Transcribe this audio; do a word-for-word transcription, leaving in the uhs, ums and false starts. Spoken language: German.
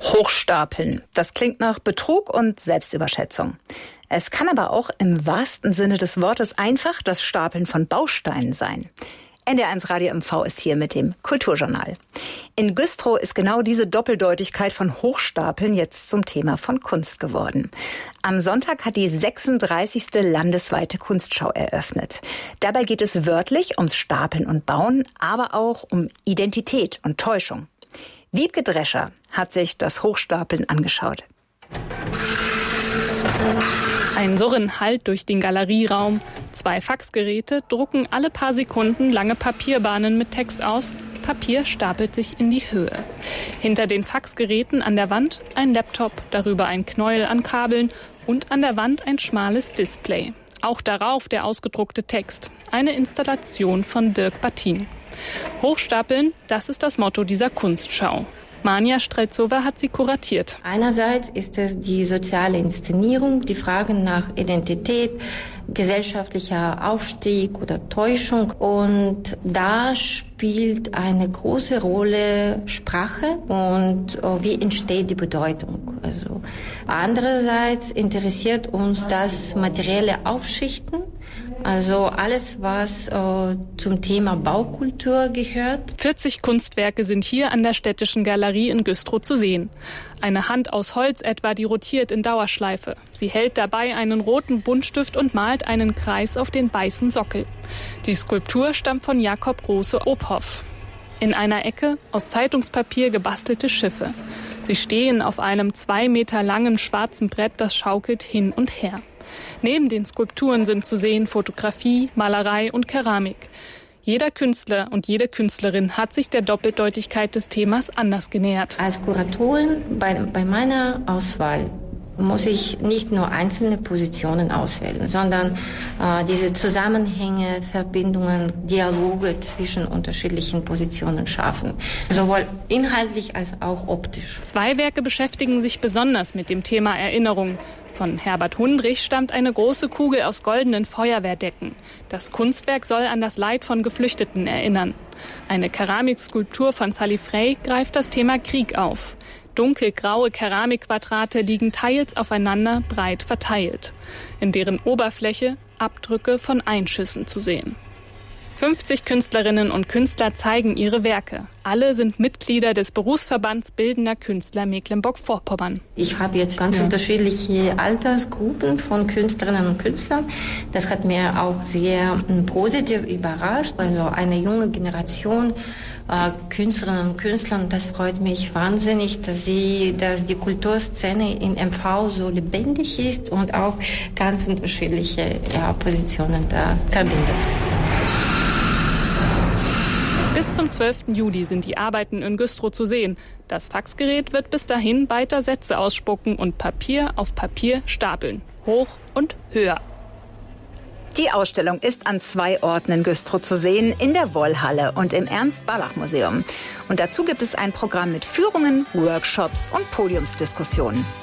Hochstapeln. Das klingt nach Betrug und Selbstüberschätzung. Es kann aber auch im wahrsten Sinne des Wortes einfach das Stapeln von Bausteinen sein. N D R eins Radio M V ist hier mit dem Kulturjournal. In Güstrow ist genau diese Doppeldeutigkeit von Hochstapeln jetzt zum Thema von Kunst geworden. Am Sonntag hat die sechsunddreißigste landesweite Kunstschau eröffnet. Dabei geht es wörtlich ums Stapeln und Bauen, aber auch um Identität und Täuschung. Wiebke Drescher hat sich das Hochstapeln angeschaut. Ein Surren hallt durch den Galerieraum. Zwei Faxgeräte drucken alle paar Sekunden lange Papierbahnen mit Text aus. Papier stapelt sich in die Höhe. Hinter den Faxgeräten an der Wand ein Laptop, darüber ein Knäuel an Kabeln und an der Wand ein schmales Display. Auch darauf der ausgedruckte Text. Eine Installation von Dirk Battin. Hochstapeln, das ist das Motto dieser Kunstschau. Manja Strelzowa hat sie kuratiert. Einerseits ist es die soziale Inszenierung, die Fragen nach Identität, gesellschaftlicher Aufstieg oder Täuschung. Und da spielt eine große Rolle Sprache und wie entsteht die Bedeutung. Also andererseits interessiert uns das materielle Aufschichten. Also alles, was äh, zum Thema Baukultur gehört. vierzig Kunstwerke sind hier an der Städtischen Galerie in Güstrow zu sehen. Eine Hand aus Holz etwa, die rotiert in Dauerschleife. Sie hält dabei einen roten Buntstift und malt einen Kreis auf den weißen Sockel. Die Skulptur stammt von Jakob Große-Obhoff. In einer Ecke aus Zeitungspapier gebastelte Schiffe. Sie stehen auf einem zwei Meter langen schwarzen Brett, das schaukelt hin und her. Neben den Skulpturen sind zu sehen Fotografie, Malerei und Keramik. Jeder Künstler und jede Künstlerin hat sich der Doppeldeutigkeit des Themas anders genähert. Als Kuratorin bei, bei meiner Auswahl muss ich nicht nur einzelne Positionen auswählen, sondern äh, diese Zusammenhänge, Verbindungen, Dialoge zwischen unterschiedlichen Positionen schaffen. Sowohl inhaltlich als auch optisch. Zwei Werke beschäftigen sich besonders mit dem Thema Erinnerung. Von Herbert Hundrich stammt eine große Kugel aus goldenen Feuerwehrdecken. Das Kunstwerk soll an das Leid von Geflüchteten erinnern. Eine Keramikskulptur von Sally Frey greift das Thema Krieg auf. Dunkelgraue Keramikquadrate liegen teils aufeinander breit verteilt. In deren Oberfläche Abdrücke von Einschüssen zu sehen. fünfzig Künstlerinnen und Künstler zeigen ihre Werke. Alle sind Mitglieder des Berufsverbands Bildender Künstler Mecklenburg-Vorpommern. Ich habe jetzt ganz ja. unterschiedliche Altersgruppen von Künstlerinnen und Künstlern. Das hat mir auch sehr positiv überrascht. Also eine junge Generation äh, Künstlerinnen und Künstler. Das freut mich wahnsinnig, dass, sie, dass die Kulturszene in M V so lebendig ist und auch ganz unterschiedliche ja, Positionen da verbindet. Bis zum zwölften Juli sind die Arbeiten in Güstrow zu sehen. Das Faxgerät wird bis dahin weiter Sätze ausspucken und Papier auf Papier stapeln. Hoch und höher. Die Ausstellung ist an zwei Orten in Güstrow zu sehen, in der Wollhalle und im Ernst-Barlach-Museum. Und dazu gibt es ein Programm mit Führungen, Workshops und Podiumsdiskussionen.